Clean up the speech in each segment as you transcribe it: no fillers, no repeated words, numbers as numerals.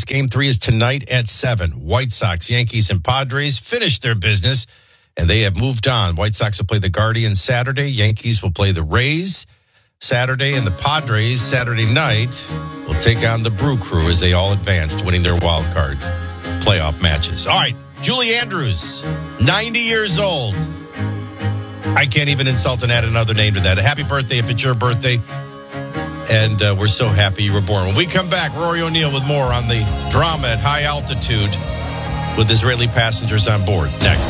Series. Game 3 is tonight at 7. White Sox, Yankees, and Padres finished their business, and they have moved on. White Sox will play the Guardians Saturday. Yankees will play the Rays Saturday, and the Padres Saturday night will take on the Brew Crew as they all advanced, winning their wild card playoff matches. All right, Julie Andrews, 90 years old. I can't even insult and add another name to that. Happy birthday if it's your birthday. And we're so happy you were born. When we come back, Rory O'Neill with more on the drama at high altitude with Israeli passengers on board. Next.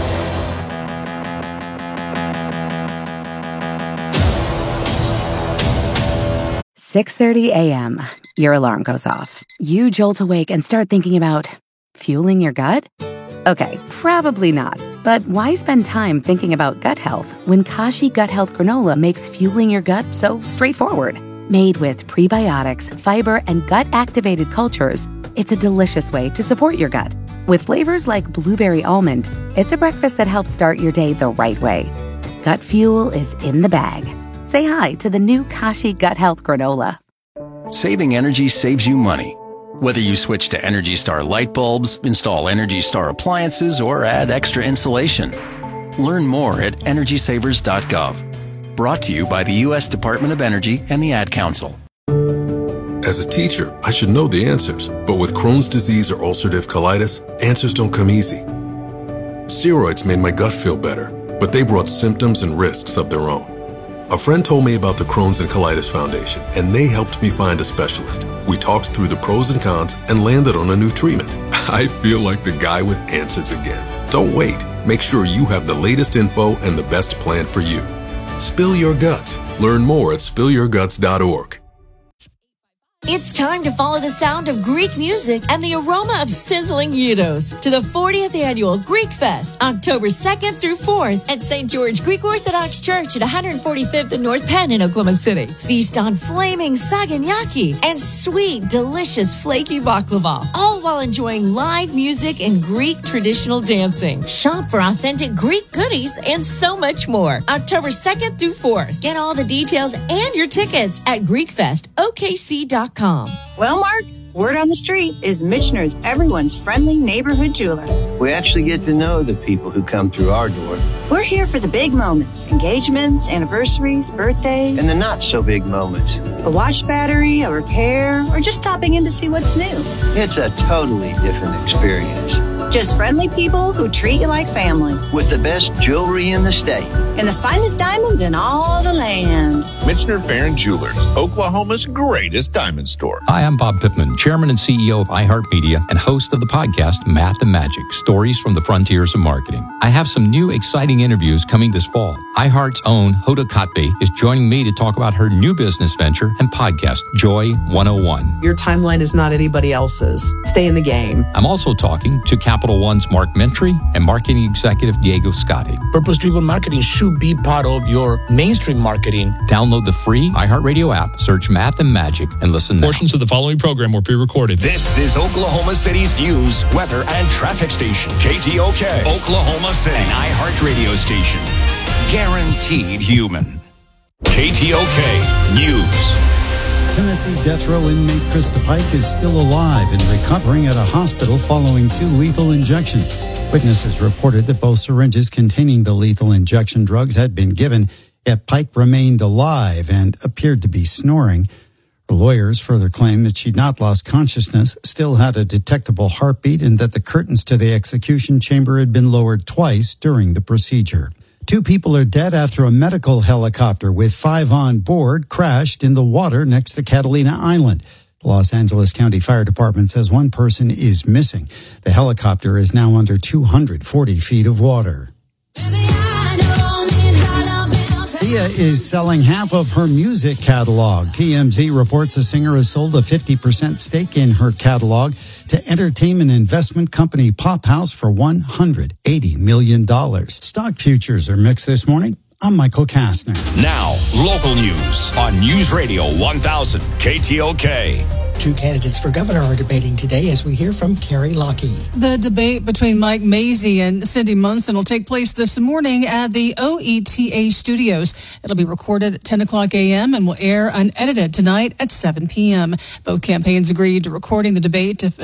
"6:30 a.m. Your alarm goes off. You jolt awake and start thinking about fueling your gut? Okay, probably not. But why spend time thinking about gut health when Kashi Gut Health Granola makes fueling your gut so straightforward? Made with prebiotics, fiber, and gut-activated cultures, it's a delicious way to support your gut. With flavors like blueberry almond, it's a breakfast that helps start your day the right way. Gut fuel is in the bag. Say hi to the new Kashi Gut Health Granola. Saving energy saves you money. Whether you switch to Energy Star light bulbs, install Energy Star appliances, or add extra insulation. Learn more at EnergySavers.gov. Brought to you by the U.S. Department of Energy and the Ad Council. As a teacher, I should know the answers, but with Crohn's disease or ulcerative colitis, answers don't come easy. Steroids made my gut feel better, but they brought symptoms and risks of their own. A friend told me about the Crohn's and Colitis Foundation, and they helped me find a specialist. We talked through the pros and cons and landed on a new treatment. I feel like the guy with answers again. Don't wait. Make sure you have the latest info and the best plan for you. Spill your guts. Learn more at spillyourguts.org. It's time to follow the sound of Greek music and the aroma of sizzling gyros to the 40th annual Greek Fest, October 2nd through 4th at St. George Greek Orthodox Church at 145th and North Penn in Oklahoma City. Feast on flaming saganyaki and sweet, delicious flaky baklava, all while enjoying live music and Greek traditional dancing. Shop for authentic Greek goodies and so much more. October 2nd through 4th. Get all the details and your tickets at GreekFestOKC.com. Well, Mark, word on the street is Michener's everyone's friendly neighborhood jeweler. We actually get to know the people who come through our door. We're here for the big moments, engagements, anniversaries, birthdays. And the not so big moments. A watch battery, a repair, or just stopping in to see what's new. It's a totally different experience. Just friendly people who treat you like family. With the best jewelry in the state. And the finest diamonds in all the land. Michener Farron Jewelers, Oklahoma's greatest diamond store. Hi, I'm Bob Pittman, Chairman and CEO of iHeartMedia and host of the podcast Math and Magic, Stories from the Frontiers of Marketing. I have some new exciting interviews coming this fall. iHeart's own Hoda Kotb is joining me to talk about her new business venture and podcast, Joy 101. Your timeline is not anybody else's. Stay in the game. I'm also talking to Capital One's Mark Mentry and marketing executive Diego Scotti. Purpose-driven marketing should be part of your mainstream marketing. Download the free iHeartRadio app, search Math and Magic, and listen now. Portions of the following program were pre-recorded. This is Oklahoma City's news, weather, and traffic station. KTOK, Oklahoma City, an iHeartRadio station. Guaranteed human. KTOK News. Tennessee death row inmate Krista Pike is still alive and recovering at a hospital following 2 lethal injections. Witnesses reported that both syringes containing the lethal injection drugs had been given, yet Pike remained alive and appeared to be snoring. Her lawyers further claimed that she'd not lost consciousness, still had a detectable heartbeat, and that the curtains to the execution chamber had been lowered twice during the procedure. 2 people are dead after a medical helicopter with 5 on board crashed in the water next to Catalina Island. The Los Angeles County Fire Department says 1 person is missing. The helicopter is now under 240 feet of water. Sia is selling half of her music catalog. TMZ reports the singer has sold a 50% stake in her catalog to entertainment investment company Pop House for $180 million. Stock futures are mixed this morning. I'm Michael Kastner. Now, local news on News Radio 1000 KTOK. 2 candidates for governor are debating today as we hear from Carrie Lockheed. The debate between Mike Mazzei and Cindy Munson will take place this morning at the OETA studios. It'll be recorded at 10 o'clock a.m. and will air unedited tonight at 7 p.m. Both campaigns agreed to recording the debate to